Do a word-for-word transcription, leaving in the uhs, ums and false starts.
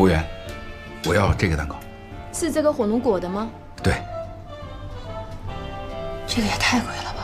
服务员，我要这个蛋糕。 是这个火龙果的吗？ 对。 这个也太贵了吧！